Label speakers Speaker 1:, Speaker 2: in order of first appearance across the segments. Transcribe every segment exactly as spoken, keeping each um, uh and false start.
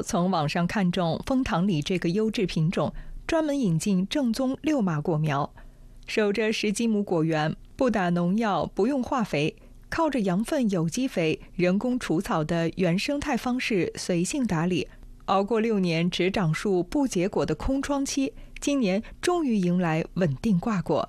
Speaker 1: 从网上看中枫糖李这个优质品种，专门引进正宗六码果苗，守着十几亩果园，不打农药，不用化肥，靠着羊粪、有机肥、人工除草的原生态方式随性打理，熬过六年只长树不结果的空窗期，今年终于迎来稳定挂果。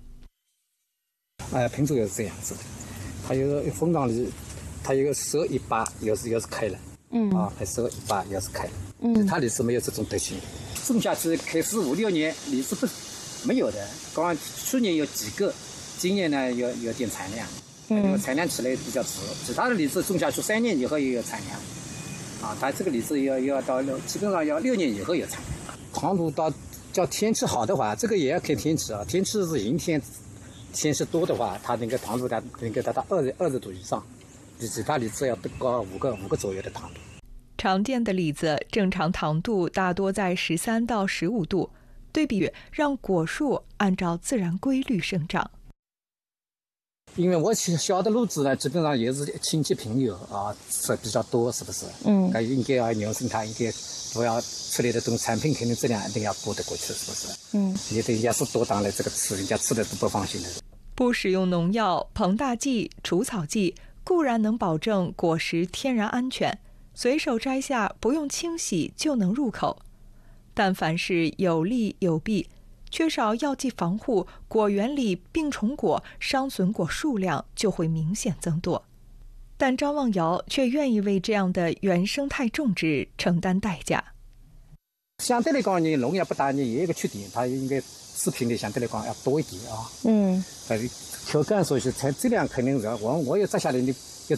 Speaker 2: 哎，品种也是这样子的，它有个枫糖李，它有个十一把，又是又是开了，嗯啊，还十一把又是开了，嗯，它李子没有这种特性。种下去开始五六年，李子不没有的，刚去年有几个，今年呢有有点产量，嗯，产量起来比较迟。其他的李子种下去三年以后也有产量，啊，它这个李子要要到六，基本上要六年以后有产量。糖度到叫天气好的话，这个也要看天气啊，天气是阴天。天气多的话，它那个糖度它能够达到二十二十度以上，比其他李子要高五个五个左右的糖度。
Speaker 1: 常见的李子正常糖度大多在十三到十五度，对比让果树按照自然规律生长。
Speaker 2: 因为我小的路子呢，基本上也是亲戚朋友啊，吃比较多，是不是？嗯，那应该要牛生态，应该不要出来的东产品肯定质量一定要过得过去，是不是？嗯，也得也是多当了这个吃，人家吃的都不放心的。
Speaker 1: 不使用农药、膨大剂、除草剂，固然能保证果实天然安全，随手摘下不用清洗就能入口，但凡是有利有弊，缺少药剂防护，果园里病虫果、伤损果数量就会明显增多。但张望尧却愿意为这样的原生态种植承担代价。
Speaker 2: 相对来讲，你农药不打，你也有一个缺点，它应该食品里相对来讲要多一点啊。嗯，呃，口感所以它质量肯定是我我也摘下来，你